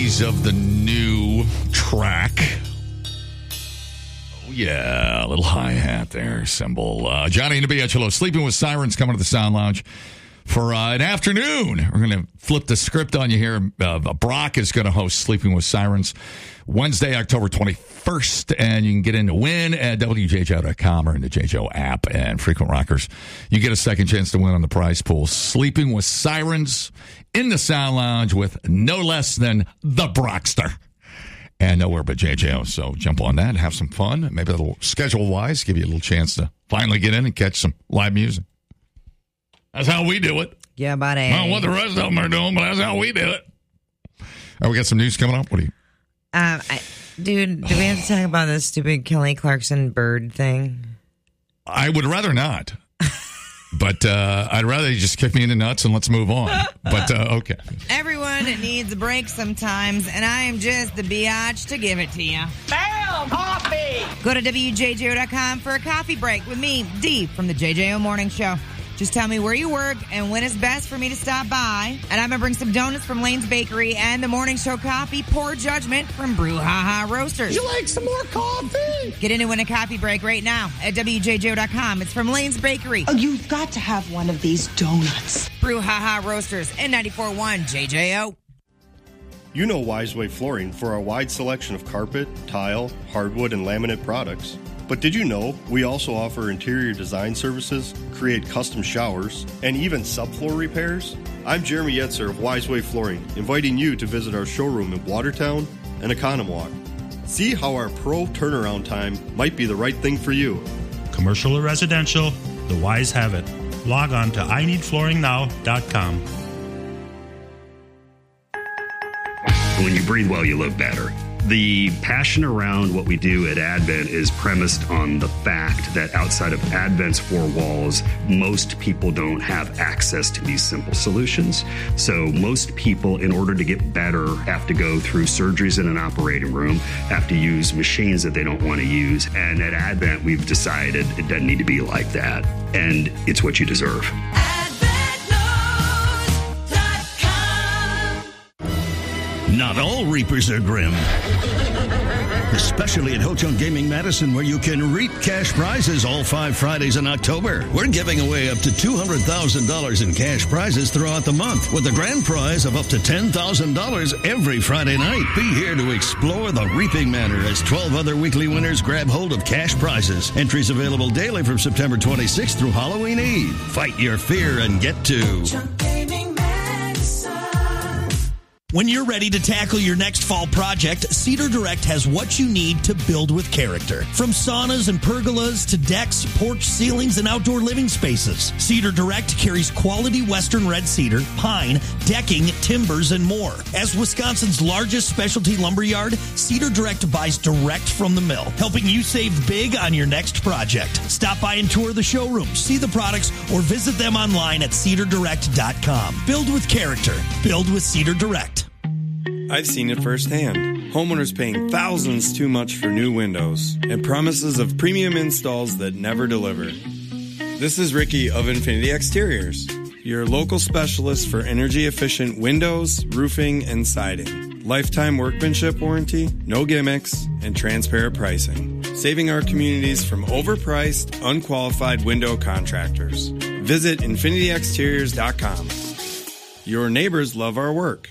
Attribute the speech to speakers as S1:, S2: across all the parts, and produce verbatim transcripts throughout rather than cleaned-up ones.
S1: tease of the new track. Oh, yeah, a little hi-hat there, cymbal. Uh, Johnny Nabiacholo, Sleeping with Sirens, coming to the Sound Lounge for uh, an afternoon. We're going to flip the script on you here. Uh, Brock is going to host Sleeping with Sirens Wednesday, October twenty-first, and you can get in to win at W J J O dot com or in the J J O app. And Frequent Rockers, you get a second chance to win on the prize pool. Sleeping with Sirens in the Sound Lounge with no less than the Brockster. And nowhere but J J O. So jump on that and have some fun. Maybe a little schedule-wise, give you a little chance to finally get in and catch some live music. That's how we do it.
S2: Yeah, buddy.
S1: I don't know what the rest of them are doing, but that's how we do it. Oh, we got some news coming up. What do you...
S2: Um, I, dude, do we have to talk about this stupid Kelly Clarkson bird thing?
S1: I would rather not. But uh, I'd rather you just kick me in the nuts and let's move on. But, uh, okay.
S2: Everyone needs a break sometimes, and I am just the biatch to give it to you.
S3: Bam! Coffee!
S2: Go to W J J O dot com for a coffee break with me, Dee, from the J J O Morning Show. Just tell me where you work and when it's best for me to stop by. And I'm going to bring some donuts from Lane's Bakery and the Morning Show coffee, Poor Judgment from Brew Ha Ha Roasters.
S3: You like some more coffee?
S2: Get in and win a coffee break right now at W J J O dot com. It's from Lane's Bakery.
S4: Oh, you've got to have one of these donuts.
S2: Brew Ha Ha Roasters and ninety-four point one J J O.
S5: You know Wiseway Flooring for our wide selection of carpet, tile, hardwood, and laminate products. But did you know we also offer interior design services, create custom showers, and even subfloor repairs? I'm Jeremy Yetzer of Wiseway Flooring, inviting you to visit our showroom in Watertown and Economwalk. See how our pro turnaround time might be the right thing for you.
S6: Commercial or residential, the Wise have it. Log on to I need flooring now dot com.
S7: When you breathe well, you live better. The passion around what we do at Advent is premised on the fact that outside of Advent's four walls, most people don't have access to these simple solutions. So most people, in order to get better, have to go through surgeries in an operating room, have to use machines that they don't want to use. And at Advent, we've decided it doesn't need to be like that. And it's what you deserve.
S8: Not all Reapers are grim. Especially at Ho Chunk Gaming Madison, where you can reap cash prizes all five Fridays in October. We're giving away up to two hundred thousand dollars in cash prizes throughout the month, with a grand prize of up to ten thousand dollars every Friday night. Be here to explore the Reaping Manor as twelve other weekly winners grab hold of cash prizes. Entries available daily from September twenty-sixth through Halloween Eve. Fight your fear and get to
S9: When you're ready to tackle your next fall project, Cedar Direct has what you need to build with character. From saunas and pergolas to decks, porch ceilings, and outdoor living spaces, Cedar Direct carries quality Western red cedar, pine, decking, timbers, and more. As Wisconsin's largest specialty lumber yard, Cedar Direct buys direct from the mill, helping you save big on your next project. Stop by and tour the showroom, see the products, or visit them online at cedar direct dot com. Build with character. Build with Cedar Direct.
S10: I've seen it firsthand. Homeowners paying thousands too much for new windows and promises of premium installs that never deliver. This is Ricky of Infinity Exteriors, your local specialist for energy-efficient windows, roofing, and siding. Lifetime workmanship warranty, no gimmicks, and transparent pricing. Saving our communities from overpriced, unqualified window contractors. Visit infinity exteriors dot com. Your neighbors love our work.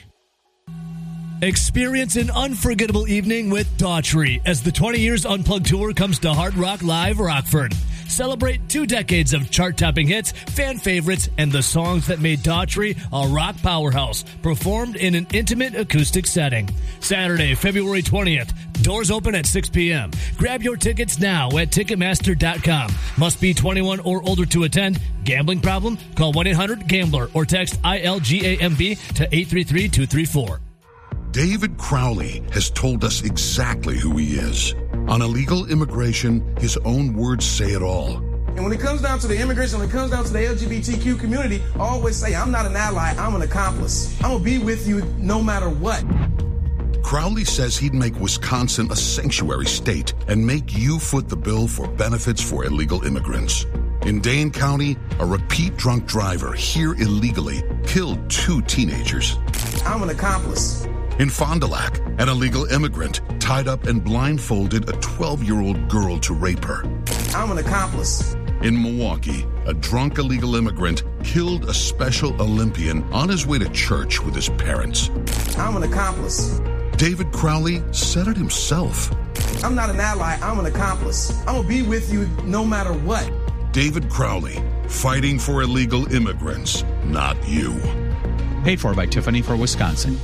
S11: Experience an unforgettable evening with Daughtry as the twenty Years Unplugged Tour comes to Hard Rock Live Rockford. Celebrate two decades of chart-topping hits, fan favorites, and the songs that made Daughtry a rock powerhouse, performed in an intimate acoustic setting. Saturday, February twentieth. Doors open at six p.m. Grab your tickets now at ticketmaster dot com. Must be twenty-one or older to attend. Gambling problem? Call one eight hundred gambler or text I L G A M B to eight three three two three four.
S12: David Crowley has told us exactly who he is. On illegal immigration, his own words say it all.
S13: And when it comes down to the immigration, when it comes down to the L G B T Q community, I always say, I'm not an ally, I'm an accomplice. I'm going to be with you no matter what.
S12: Crowley says he'd make Wisconsin a sanctuary state and make you foot the bill for benefits for illegal immigrants. In Dane County, a repeat drunk driver here illegally killed two teenagers.
S13: I'm an accomplice.
S12: In Fond du Lac, an illegal immigrant tied up and blindfolded a twelve-year-old girl to rape her.
S13: I'm an accomplice.
S12: In Milwaukee, a drunk illegal immigrant killed a Special Olympian on his way to church with his parents.
S13: I'm an accomplice.
S12: David Crowley said it himself.
S13: I'm not an ally, I'm an accomplice. I'm gonna be with you no matter what.
S12: David Crowley, fighting for illegal immigrants, not you.
S14: Paid for by Tiffany for Wisconsin.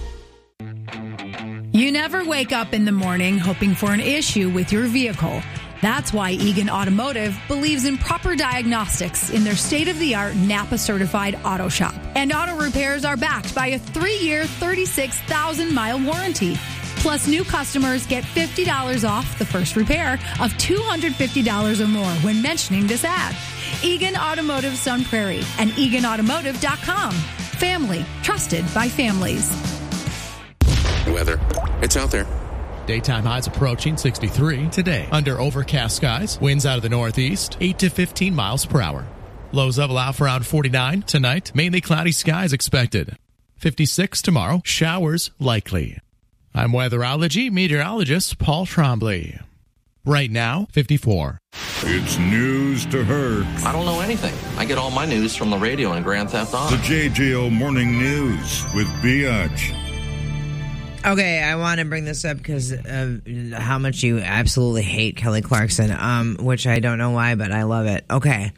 S15: You never wake up in the morning hoping for an issue with your vehicle. That's why Egan Automotive believes in proper diagnostics in their state-of-the-art Napa-certified auto shop. And auto repairs are backed by a three-year, thirty-six thousand mile warranty. Plus, new customers get fifty dollars off the first repair of two hundred fifty dollars or more when mentioning this ad. Egan Automotive Sun Prairie and egan automotive dot com. Family, trusted by families.
S16: Weather. It's out there.
S17: Daytime highs approaching sixty-three today. Under overcast skies, winds out of the northeast, eight to fifteen miles per hour. Lows level out for around forty-nine tonight. Mainly cloudy skies expected. fifty-six tomorrow. Showers likely. I'm weatherology meteorologist Paul Trombley. Right now, fifty-four.
S18: It's news to her.
S19: I don't know anything. I get all my news from the radio and Grand Theft Auto.
S18: The J J O Morning News with Biatch.
S2: Okay, I want to bring this up because of how much you absolutely hate Kelly Clarkson, um, which I don't know why, but I love it. Okay.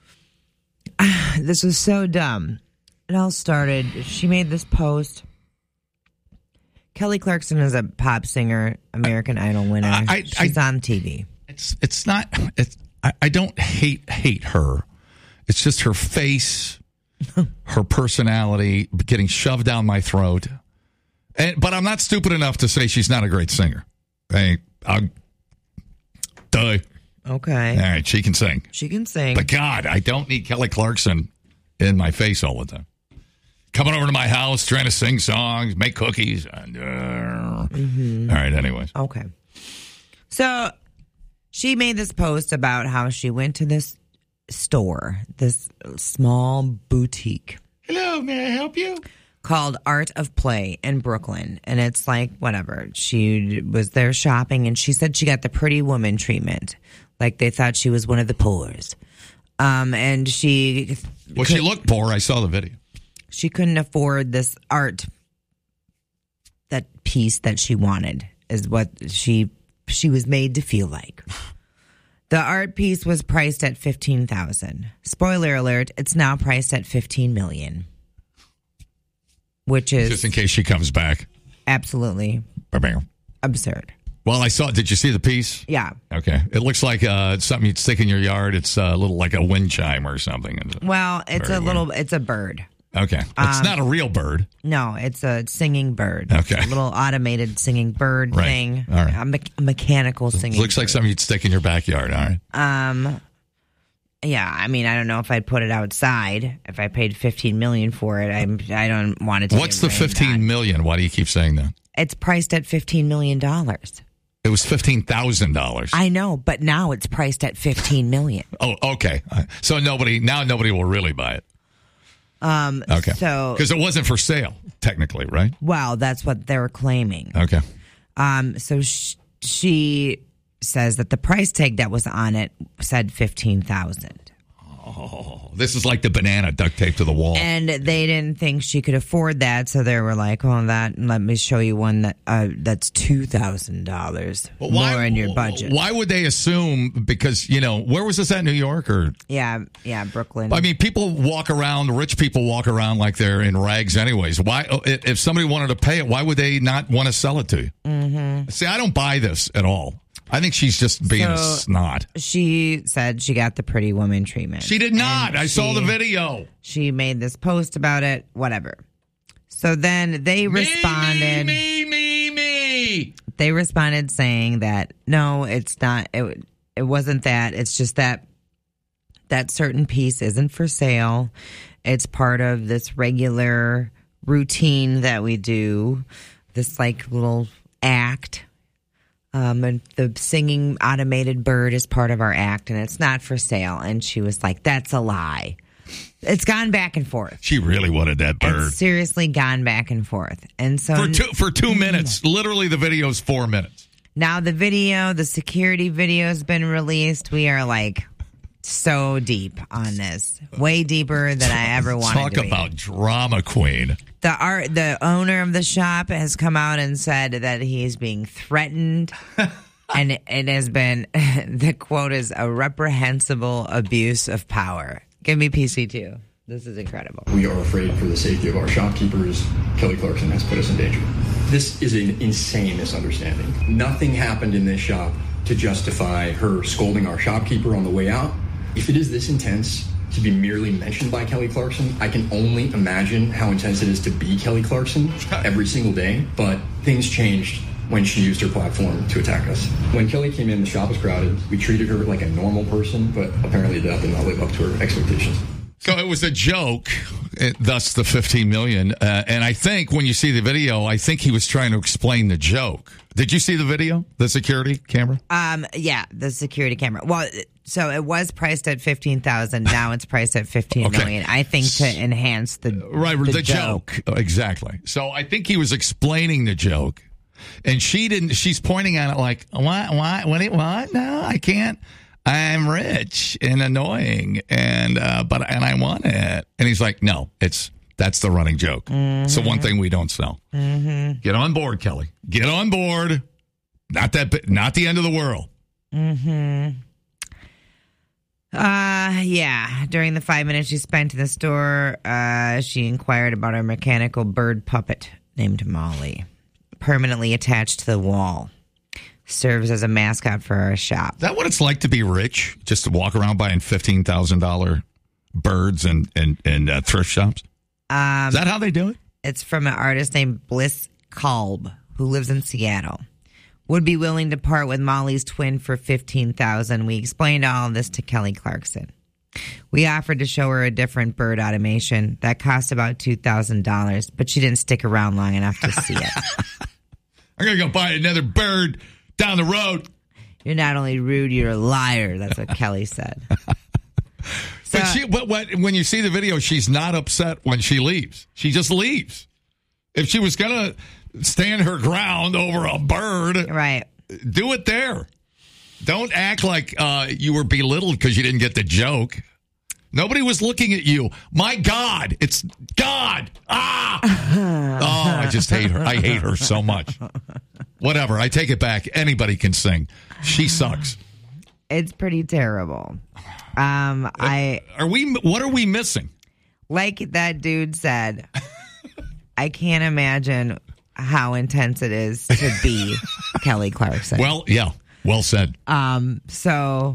S2: This was so dumb. It all started, she made this post. Kelly Clarkson is a pop singer, American Idol winner. I, I, She's I, on T V.
S1: It's it's not, it's, I, I don't hate hate her. It's just her face, her personality getting shoved down my throat. And, but I'm not stupid enough to say she's not a great singer. Hey, I'll, duh.
S2: Okay.
S1: All right, she can sing.
S2: She can sing.
S1: But God, I don't need Kelly Clarkson in my face all the time. Coming over to my house, trying to sing songs, make cookies. And, uh, mm-hmm. All right, anyways.
S2: Okay. So she made this post about how she went to this store, this small boutique.
S1: Hello, may I help you?
S2: Called Art of Play in Brooklyn. And it's like, whatever. She was there shopping, and she said she got the pretty woman treatment. Like they thought she was one of the poors. Um, and she...
S1: Well, could, she looked poor. I saw the video.
S2: She couldn't afford this art, that piece that she wanted, is what she she was made to feel like. The art piece was priced at fifteen thousand dollars. Spoiler alert, it's now priced at fifteen million dollars. Which is...
S1: Just in case she comes back.
S2: Absolutely absurd.
S1: Well, I saw... Did you see the piece?
S2: Yeah.
S1: Okay. It looks like uh, something you'd stick in your yard. It's a little like a wind chime or something.
S2: Well, it's
S1: Very
S2: a little...
S1: weird.
S2: It's a bird.
S1: Okay. It's um, not a real bird.
S2: No, it's a singing bird.
S1: Okay.
S2: It's a little automated singing bird
S1: right.
S2: thing.
S1: All right.
S2: A, me- a mechanical singing
S1: It looks
S2: bird.
S1: like something you'd stick in your backyard. All right.
S2: Um... Yeah, I mean, I don't know if I'd put it outside. If I paid fifteen million dollars for it, I'm, I don't want it to.
S1: What's the fifteen million dollars? Why do you keep saying that?
S2: It's priced at fifteen million dollars.
S1: It was fifteen thousand dollars.
S2: I know, but now it's priced at fifteen million
S1: dollars. Oh, okay. So nobody now nobody will really buy it.
S2: Um.
S1: Okay.
S2: So
S1: because it wasn't for sale, technically, right?
S2: Well, that's what they were claiming.
S1: Okay.
S2: Um. So sh- she says that the price tag that was on it said fifteen thousand dollars.
S1: Oh, this is like the banana duct taped to the wall.
S2: And they didn't think she could afford that, so they were like, "Oh, that let me show you one that uh, that's two thousand dollars well, more in your budget."
S1: Why would they assume? Because you know, where was this at? New York or?
S2: Yeah, yeah, Brooklyn.
S1: I mean, people walk around. Rich people walk around like they're in rags, anyways. Why? If somebody wanted to pay it, why would they not want to sell it to you?
S2: Mm-hmm.
S1: See, I don't buy this at all. I think she's just being so, a snot.
S2: She said she got the pretty woman treatment.
S1: She did not.
S2: And
S1: I
S2: she,
S1: saw the video.
S2: She made this post about it, whatever. So then they
S1: me,
S2: responded.
S1: Me, me, me, me.
S2: They responded saying that, no, it's not. It, it wasn't that. It's just that that certain piece isn't for sale. It's part of this regular routine that we do, this like little act. Um, and the singing automated bird is part of our act, and it's not for sale. And she was like, that's a lie. It's gone back and forth.
S1: She really wanted that bird.
S2: It's seriously gone back and forth. And so
S1: for two, for two minutes. Literally, the video's four minutes.
S2: Now the video, the security video has been released. We are like so deep on this. Way deeper than I ever wanted
S1: Talk
S2: to be.
S1: about drama queen.
S2: The art, the owner of the shop has come out and said that he's being threatened. And it has been, the quote is, a reprehensible abuse of power. Give me P C two. This is incredible.
S20: We are afraid for the safety of our shopkeepers. Kelly Clarkson has put us in danger. This is an insane misunderstanding. Nothing happened in this shop to justify her scolding our shopkeeper on the way out. If it is this intense to be merely mentioned by Kelly Clarkson, I can only imagine how intense it is to be Kelly Clarkson every single day. But things changed when she used her platform to attack us. When Kelly came in, the shop was crowded. We treated her like a normal person, but apparently that did not live up to her expectations.
S1: So it was a joke, it, thus the fifteen million dollars. Uh, and I think when you see the video, I think he was trying to explain the joke. Did you see the video, the security camera?
S2: Um, yeah, the security camera. Well, so it was priced at fifteen thousand dollars. Now it's priced at fifteen
S1: Okay.
S2: million dollars. I think to enhance the
S1: Right,
S2: the,
S1: the, joke. joke. Exactly. So I think he was explaining the joke. And she didn't, she's pointing at it like, what, what, what, what? No, I can't. I'm rich and annoying and, uh, but, and I want it. And he's like, no, it's, that's the running joke. Mm-hmm. It's the one thing we don't sell.
S2: Mm-hmm.
S1: Get on board, Kelly. Get on board. Not that, not the end of the world.
S2: Mm-hmm. Uh, yeah. During the five minutes she spent in the store, uh, she inquired about our mechanical bird puppet named Molly, permanently attached to the wall. Serves as a mascot for our shop.
S1: Is that what it's like to be rich? Just to walk around buying fifteen thousand dollars birds and, and, and uh, thrift shops?
S2: Um,
S1: Is that how they do it?
S2: It's from an artist named Bliss Kalb, who lives in Seattle. Would be willing to part with Molly's twin for fifteen thousand dollars. We explained all of this to Kelly Clarkson. We offered to show her a different bird automation that cost about two thousand dollars, but she didn't stick around long enough to see it.
S1: I'm going to go buy another bird down the road.
S2: You're not only rude, you're a liar. That's what Kelly said. So,
S1: but she, but what, when you see the video, she's not upset when she leaves. She just leaves. If she was going to stand her ground over a bird,
S2: right,
S1: do it there. Don't act like uh, you were belittled because you didn't get the joke. Nobody was looking at you. My God, it's God. Ah! Oh, I just hate her. I hate her so much. Whatever. I take it back. Anybody can sing. She sucks.
S2: It's pretty terrible. Um, I
S1: are we? What are we missing?
S2: Like that dude said, I can't imagine how intense it is to be Kelly Clarkson.
S1: Well, yeah. Well said.
S2: Um, so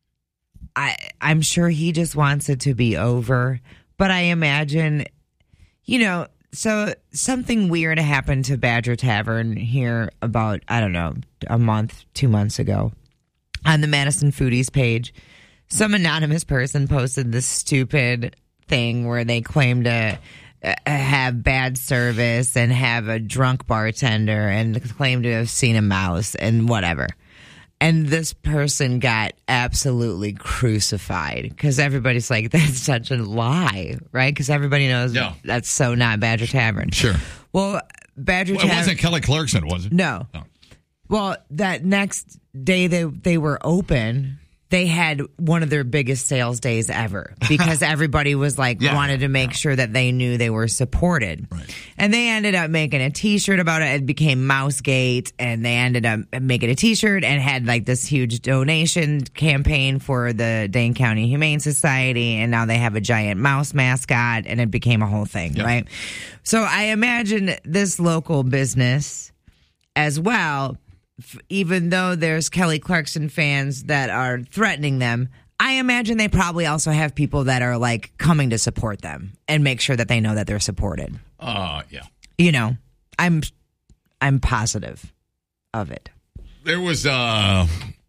S2: I I'm sure he just wants it to be over. But I imagine, you know, so something weird happened to Badger Tavern here about, I don't know, a month, two months ago. On the Madison Foodies page, some anonymous person posted this stupid thing where they claim to uh, have bad service and have a drunk bartender and claim to have seen a mouse and whatever. And this person got absolutely crucified because everybody's like, that's such a lie, right? Because everybody knows
S1: no.
S2: that's so not Badger Tavern.
S1: Sure.
S2: Well, Badger
S1: well,
S2: Tavern.
S1: It wasn't Kelly Clarkson, was it?
S2: No.
S1: Oh.
S2: Well, that next day they they were open, they had one of their biggest sales days ever because everybody was like
S1: yeah.
S2: wanted to make sure that they knew they were supported.
S1: Right.
S2: And they ended up making a t-shirt about it. It became Mousegate, and they ended up making a t-shirt and had like this huge donation campaign for the Dane County Humane Society, and now they have a giant mouse mascot, and it became a whole thing, yep. right? So I imagine this local business as well, even though there's Kelly Clarkson fans that are threatening them, I imagine they probably also have people that are like coming to support them and make sure that they know that they're supported.
S1: Uh, yeah.
S2: You know, I'm I'm positive of it.
S1: There was uh,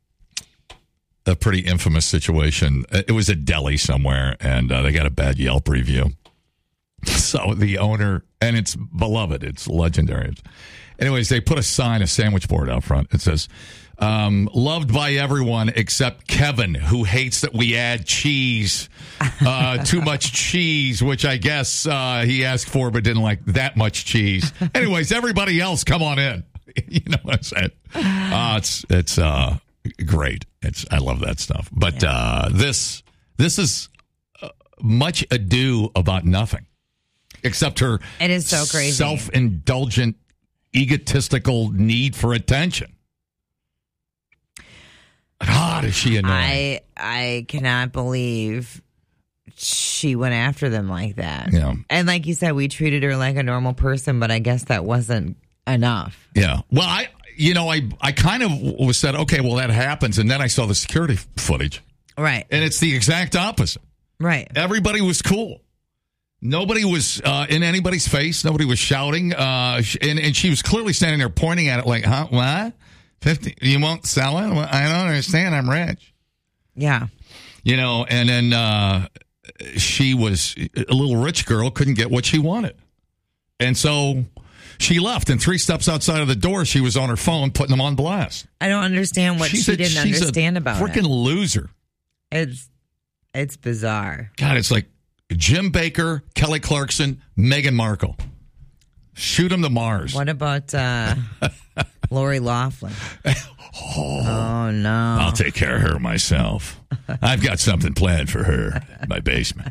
S1: a pretty infamous situation. It was a deli somewhere, and uh, they got a bad Yelp review. So the owner, and it's beloved, it's legendary. Anyways, they put a sign, a sandwich board out front. It says, um, loved by everyone except Kevin, who hates that we add cheese, uh, too much cheese, which I guess uh, he asked for but didn't like that much cheese. Anyways, everybody else, come on in. You know what I'm saying? Uh, it's it's uh, great. It's I love that stuff. But uh, this this is uh, much ado about nothing, except her
S2: it is so crazy
S1: self-indulgent, egotistical need for attention. God, is she annoying?
S2: I I cannot believe she went after them like that.
S1: Yeah.
S2: And like you said, we treated her like a normal person, but I guess that wasn't enough.
S1: Yeah. Well, I, you know, I, I kind of was said, okay, well, that happens. And then I saw the security footage.
S2: Right.
S1: And it's the exact opposite.
S2: Right.
S1: Everybody was cool. Nobody was uh, in anybody's face. Nobody was shouting. Uh, and, and she was clearly standing there pointing at it like, huh, what? fifty You won't sell it? Well, I don't understand. I'm rich.
S2: Yeah.
S1: You know, and then uh, she was a little rich girl, couldn't get what she wanted. And so she left, and three steps outside of the door, she was on her phone putting them on blast.
S2: I don't understand what
S1: she's
S2: she
S1: a,
S2: didn't
S1: she's
S2: understand
S1: a
S2: about
S1: freaking
S2: it.
S1: loser.
S2: It's it's bizarre.
S1: God, it's like Jim Baker, Kelly Clarkson, Meghan Markle. Shoot them to Mars.
S2: What about uh, Lori Loughlin?
S1: Oh,
S2: oh, no.
S1: I'll take care of her myself. I've got something planned for her in my basement.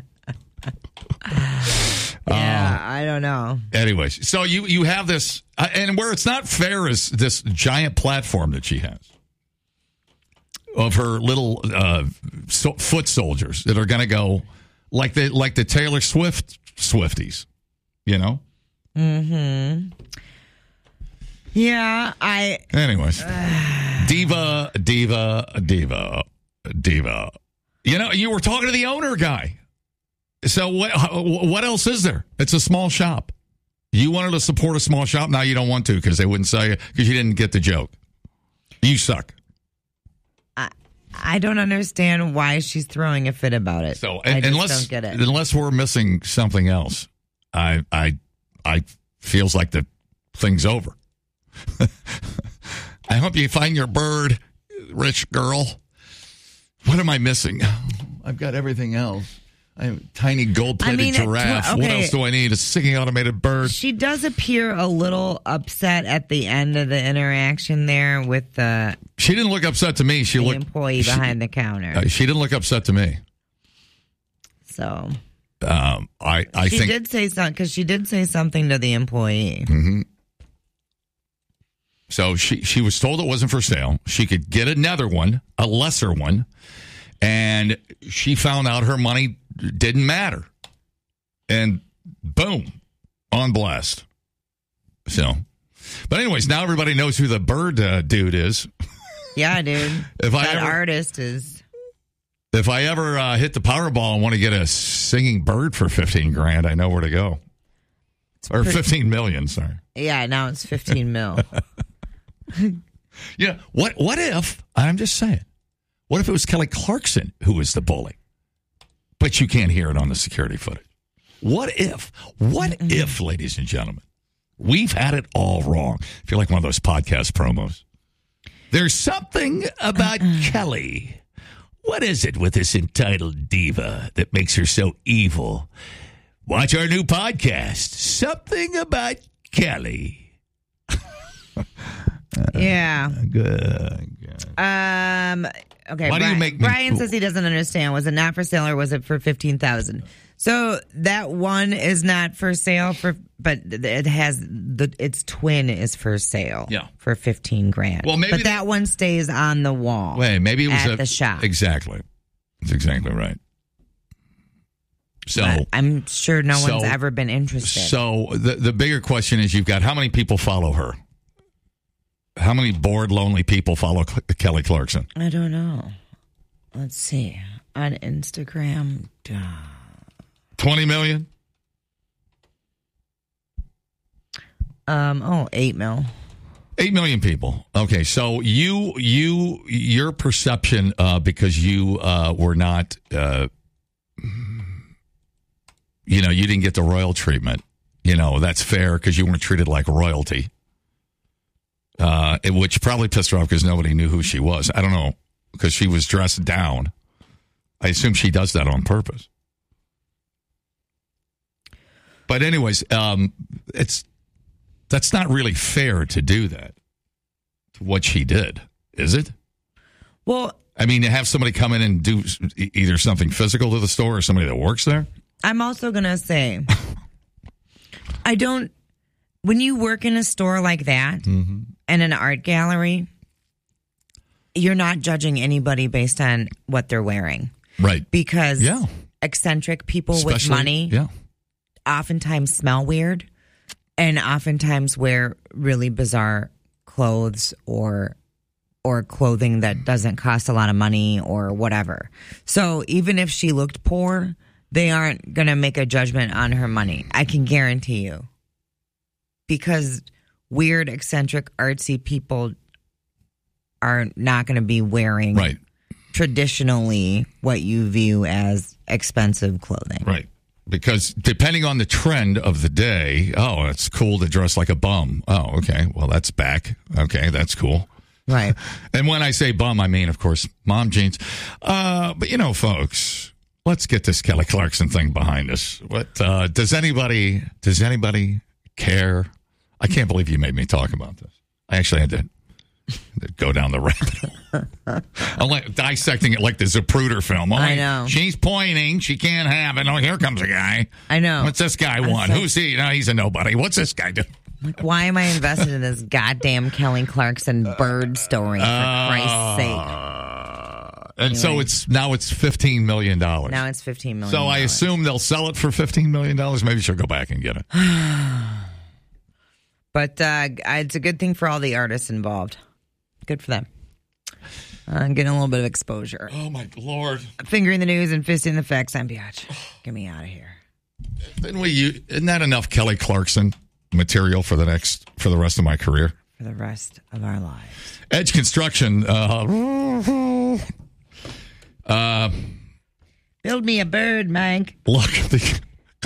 S2: Yeah, uh, I don't know.
S1: Anyways, so you, you have this, uh, and where it's not fair is this giant platform that she has of her little uh, so, foot soldiers that are going to go like the like the Taylor Swift Swifties, you know?
S2: Mm-hmm. Yeah, I...
S1: Anyways. diva, diva, diva, diva. You know, you were talking to the owner guy. So what what else is there? It's a small shop. You wanted to support a small shop. Now you don't want to because they wouldn't sell you because you didn't get the joke. You suck.
S2: I, I don't understand why she's throwing a fit about it.
S1: So
S2: I just
S1: unless,
S2: don't get it.
S1: Unless we're missing something else, I I I feels like the thing's over. I hope you find your bird, rich girl. What am I missing? I've got everything else. I have a tiny gold-plated I mean, giraffe. Okay. What else do I need? A singing automated bird.
S2: She does appear a little upset at the end of the interaction there with the.
S1: She didn't look upset to me. She
S2: the
S1: looked
S2: employee
S1: she,
S2: behind the counter.
S1: Uh, she didn't look upset to me.
S2: So.
S1: Um, I I
S2: she
S1: think
S2: she did say something because she did say something to the employee.
S1: Mm-hmm. So she she was told it wasn't for sale. She could get another one, a lesser one, and she found out her money didn't matter. And boom, on blast. So, but anyways, now everybody knows who the bird uh, dude is.
S2: Yeah, dude.
S1: if
S2: that
S1: I ever,
S2: artist is.
S1: If I ever uh, hit the Powerball and want to get a singing bird for fifteen grand, I know where to go. It's or pretty, fifteen million. Sorry.
S2: Yeah, now it's fifteen mil.
S1: Yeah. What? What if? I'm just saying. What if it was Kelly Clarkson who was the bully? But you can't hear it on the security footage. What if? What mm-hmm. if, ladies and gentlemen, we've had it all wrong? I feel like one of those podcast promos. There's something about Kelly. What is it with this entitled diva that makes her so evil? Watch our new podcast, Something About Kelly.
S2: Yeah.
S1: Good. good.
S2: Um. Okay.
S1: Why
S2: Brian,
S1: do you make me
S2: Brian
S1: cool?
S2: says he doesn't understand. Was it not for sale or was it for fifteen thousand? So that one is not for sale for, but it has the its twin is for sale.
S1: Yeah.
S2: For fifteen grand.
S1: Well, maybe
S2: but that one stays on the wall.
S1: Wait, maybe it was
S2: at
S1: a,
S2: the shop.
S1: Exactly. That's exactly right. So
S2: but I'm sure no
S1: so,
S2: one's ever been interested.
S1: So the the bigger question is, you've got how many people follow her? How many bored, lonely people follow Kelly Clarkson?
S2: I don't know. Let's see. On Instagram.
S1: twenty million?
S2: Um. Oh, eight mil.
S1: Eight million people. Okay, so you, you, your perception, uh, because you uh, were not, uh, you know, you didn't get the royal treatment. You know, that's fair because you weren't treated like royalty. Uh, it, which probably pissed her off because nobody knew who she was. I don't know, because she was dressed down. I assume she does that on purpose. But anyways, um, it's that's not really fair to do that, to what she did, is it?
S2: Well,
S1: I mean, to have somebody come in and do either something physical to the store or somebody that works there?
S2: I'm also going to say, I don't, when you work in a store like that
S1: mm-hmm.
S2: and an art gallery, you're not judging anybody based on what they're wearing.
S1: Right.
S2: Because
S1: yeah.
S2: eccentric people
S1: Especially,
S2: with money
S1: yeah.
S2: oftentimes smell weird and oftentimes wear really bizarre clothes or or clothing that doesn't cost a lot of money or whatever. So even if she looked poor, they aren't going to make a judgment on her money. I can guarantee you. Because weird, eccentric, artsy people are not going to be wearing
S1: right.
S2: traditionally what you view as expensive clothing.
S1: Right. Because depending on the trend of the day, oh, it's cool to dress like a bum. Oh, okay. Well, that's back. Okay, that's cool.
S2: Right.
S1: And when I say bum, I mean, of course, mom jeans. Uh, but, you know, folks, let's get this Kelly Clarkson thing behind us. What uh, does anybody does anybody care? I can't believe you made me talk about this. I actually had to, to go down the rabbit hole. I'm like dissecting it like the Zapruder film. I'm
S2: I
S1: like,
S2: know.
S1: She's pointing. She can't have it. Oh, here comes a guy.
S2: I know.
S1: What's this guy want?
S2: so-
S1: Who's he? No, he's a nobody. What's this guy do?
S2: Like, why am I invested in this goddamn Kelly Clarkson bird story, for Christ's sake?
S1: And so
S2: Anyway.
S1: it's now it's fifteen million dollars.
S2: Now it's fifteen million
S1: So
S2: dollars.
S1: I assume they'll sell it for fifteen million dollars. Maybe she'll go back and get it.
S2: But uh, it's a good thing for all the artists involved. Good for them. Uh, getting a little bit of exposure.
S1: Oh, my Lord.
S2: Fingering the news and fisting the facts. I'm Biatch. Get me out of here.
S1: Didn't we, you, isn't that enough Kelly Clarkson material for the next for the rest of my career?
S2: For the rest of our lives.
S1: Edge Construction. Uh, uh,
S2: Build me a bird, Mike.
S1: Look at the...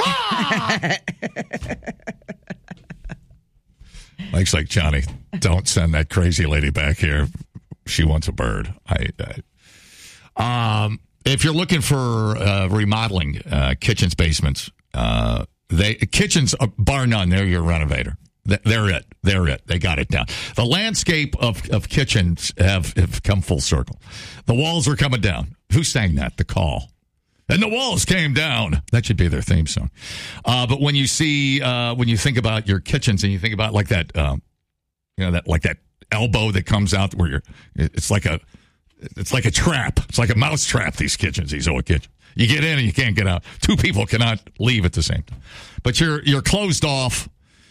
S1: Mike's like, Johnny, don't send that crazy lady back here. She wants a bird. I, I um, if you're looking for uh, remodeling uh, kitchens, basements, uh, they kitchens, uh, bar none, they're your renovator. They're it. They're it. They got it down. The landscape of, of kitchens have, have come full circle. The walls are coming down. Who sang that? The Call. And the walls came down. That should be their theme song. Uh, but when you see, uh, when you think about your kitchens and you think about like that, um, you know, that like that elbow that comes out where you're, it's like a, it's like a trap. It's like a mouse trap. These kitchens, these old kitchens. You get in and you can't get out. Two people cannot leave at the same time. But you're you're closed off,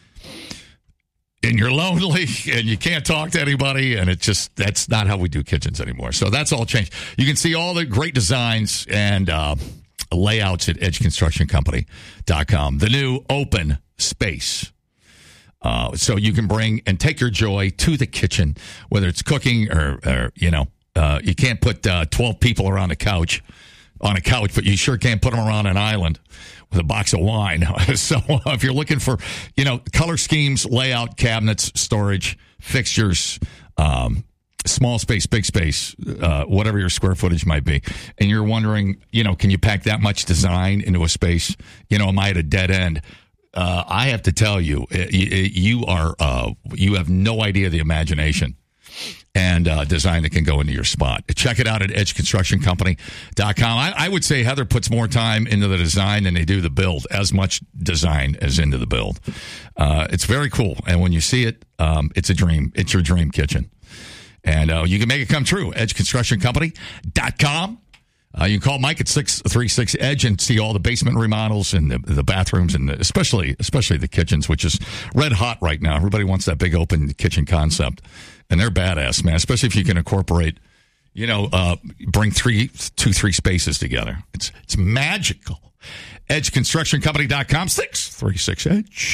S1: and you're lonely, and you can't talk to anybody, and it's just, that's not how we do kitchens anymore. So that's all changed. You can see all the great designs and uh, layouts at edge construction company dot com. The new open space. Uh, so you can bring and take your joy to the kitchen, whether it's cooking or, or you know, uh, you can't put uh, twelve people around a couch, on a couch, but you sure can't put them around an island with a box of wine. So uh, if you're looking for, you know, color schemes, layout, cabinets, storage, fixtures, um, small space, big space, uh, whatever your square footage might be, and you're wondering, you know, can you pack that much design into a space? You know, am I at a dead end? Uh, I have to tell you, you are, uh, you have no idea the imagination and uh, design that can go into your spot. Check it out at edge construction company dot com. I, I would say Heather puts more time into the design than they do the build, as much design as into the build. Uh, it's very cool. And when you see it, um, it's a dream. It's your dream kitchen. And uh, you can make it come true. edge construction company dot com. Uh, you can call Mike at six three six EDGE and see all the basement remodels and the, the bathrooms, and the, especially especially the kitchens, which is red hot right now. Everybody wants that big open kitchen concept, and they're badass, man. Especially if you can incorporate, you know, uh, bring three, two, three spaces together. It's it's magical. edge construction company dot com, six three six EDGE.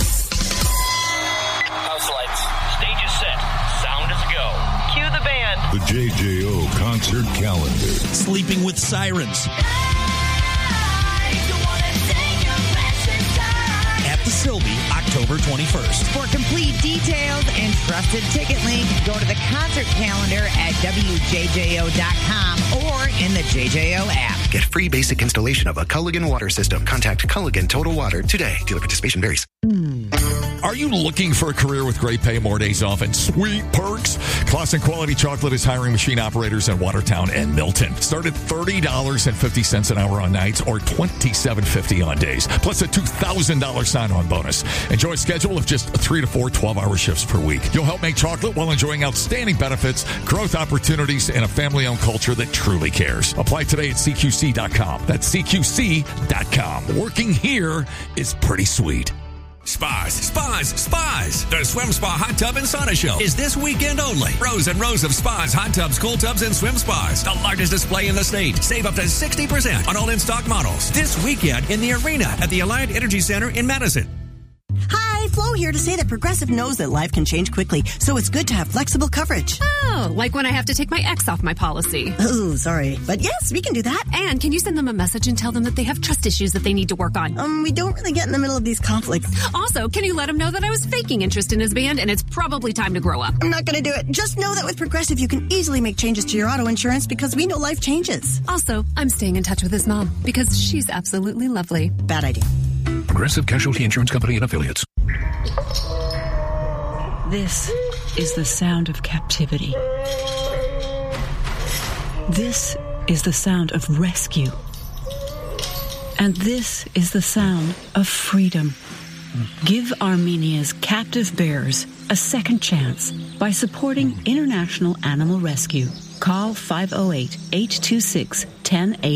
S21: House lights. Stage is set. Sound is go. Cue the band.
S18: The J J O concert calendar.
S9: Sleeping with Sirens. October twenty-first.
S2: For complete details and trusted ticket link, go to the concert calendar at W J J O dot com or in the J J O app.
S3: Get free basic installation of a Culligan water system. Contact Culligan Total Water today. Dealer participation varies.
S1: Are you looking for a career with great pay, more days off, and sweet perks? Clausen Quality Chocolate is hiring machine operators in Watertown and Milton. Start at thirty dollars and fifty cents an hour on nights or twenty-seven fifty on days, plus a two thousand dollars sign-on bonus. Enjoy a schedule of just three to four twelve-hour shifts per week. You'll help make chocolate while enjoying outstanding benefits, growth opportunities, and a family-owned culture that truly cares. Apply today at C Q C dot com. That's C Q C dot com. Working here is pretty sweet.
S22: Spas, spas, spas. The Swim Spa Hot Tub and Sauna Show is this weekend only. Rows and rows of spas, hot tubs, cool tubs, and swim spas. The largest display in the state. Save up to sixty percent on all in-stock models. This weekend in the arena at the Alliant Energy Center in Madison.
S23: Hi, Flo here to say that Progressive knows that life can change quickly, so it's good to have flexible coverage.
S24: Oh, like when I have to take my ex off my policy.
S23: Oh, sorry. But yes, we can do that.
S24: And can you send them a message and tell them that they have trust issues that they need to work on?
S23: Um, we don't really get in the middle of these conflicts.
S24: Also, can you let him know that I was faking interest in his band and it's probably time to grow up?
S23: I'm not going to do it. Just know that with Progressive, you can easily make changes to your auto insurance because we know life changes.
S24: Also, I'm staying in touch with his mom because she's absolutely lovely.
S23: Bad idea.
S25: Progressive Casualty Insurance Company and Affiliates.
S26: This is the sound of captivity. This is the sound of rescue. And this is the sound of freedom. Give Armenia's captive bears a second chance by supporting International Animal Rescue. Call five oh eight, eight two six, one oh eight